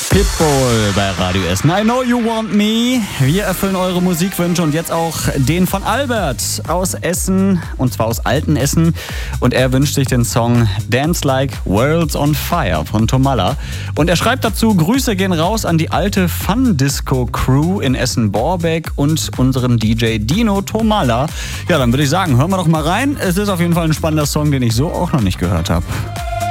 Pitbull bei Radio Essen. I know you want me. Wir erfüllen eure Musikwünsche und jetzt auch den von Albert aus Essen, und zwar aus Altenessen. Und er wünscht sich den Song Dance Like World's on Fire von Tomalla. Und er schreibt dazu, Grüße gehen raus an die alte Fun-Disco-Crew in Essen-Borbeck und unseren DJ Dino Tomalla. Ja, dann würde ich sagen, hören wir doch mal rein. Es ist auf jeden Fall ein spannender Song, den ich so auch noch nicht gehört habe.